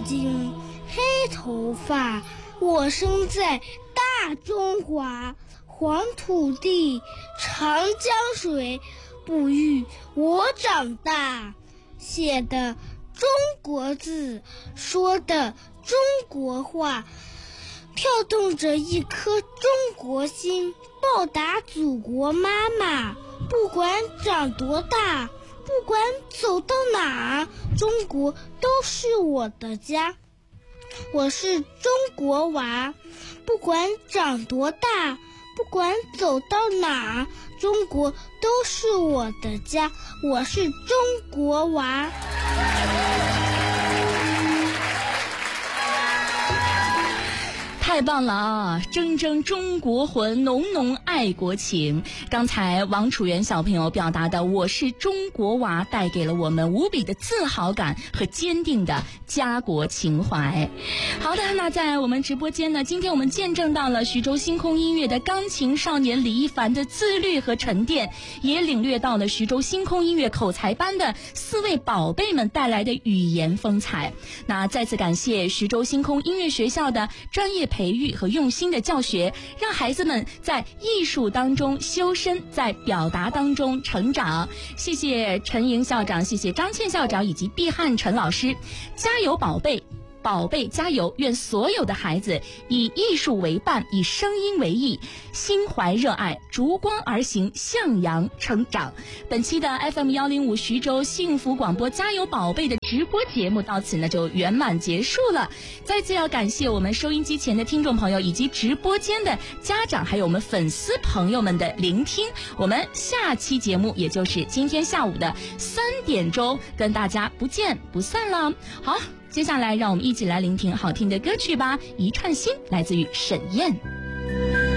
睛，黑头发，我生在大中华，黄土地，长江水，哺育我长大。写的中国字，说的中国话，跳动着一颗中国心，报答祖国妈妈。不管长多大，不管走到哪，中国都是我的家。我是中国娃，不管长多大，不管走到哪，中国都是我的家。我是中国娃。 太棒了啊！铮铮中国魂，浓浓爱国情。刚才王楚元小朋友表达的我是中国娃，带给了我们无比的自豪感和坚定的家国情怀。好的，那在我们直播间呢，今天我们见证到了徐州星空音乐的钢琴少年李一凡的自律和沉淀，也领略到了徐州星空音乐口才班的4位宝贝们带来的语言风采。那再次感谢徐州星空音乐学校的专业培育和用心的教学，让孩子们在艺术当中修身，在表达当中成长。谢谢陈莹校长，谢谢张倩校长以及毕汉陈老师，加油宝贝！宝贝加油！愿所有的孩子以艺术为伴，以声音为翼，心怀热爱，逐光而行，向阳成长。本期的 FM105 徐州幸福广播加油宝贝的直播节目到此呢就圆满结束了。再次要感谢我们收音机前的听众朋友以及直播间的家长，还有我们粉丝朋友们的聆听。我们下期节目也就是今天下午的3点钟跟大家不见不散了。好，接下来让我们一起来聆听好听的歌曲吧，一串心来自于沈燕。